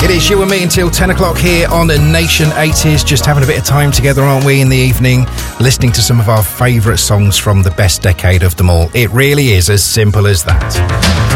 It is you and me until 10 o'clock here on Nation 80s. Just having a bit of time together, aren't we, in the evening, listening to some of our favourite songs from the best decade of them all. It really is as simple as that.